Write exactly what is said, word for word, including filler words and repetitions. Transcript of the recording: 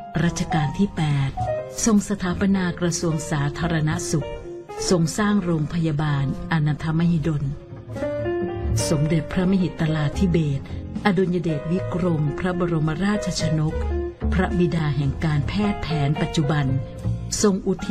รัชกาลที่ แปด ทรงสถาปนากระทรวงสาธารณสุขทรงสร้างโรงพยาบาลอนันทมหิดลสมเด็จพระมหิตลาธิเบศรอดุลยเดชวิกรมพระบรมราชชนกพระบิดาแห่งการแพทย์แผนปัจจุบันทรงอุทิศ